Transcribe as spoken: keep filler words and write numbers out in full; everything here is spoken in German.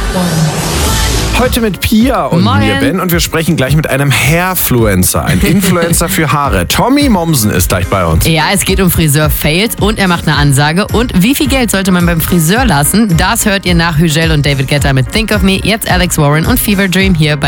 Heute mit Pia und Moin. mir, Ben, und wir sprechen gleich mit einem Hairfluencer, ein Influencer für Haare. Tommy Mommsen ist gleich bei uns. Ja, es geht um Friseur-Fails und er macht eine Ansage. Und wie viel Geld sollte man beim Friseur lassen? Das hört ihr nach Hügel und David Guetta mit Think of Me. Jetzt Alex Warren und Fever Dream hier bei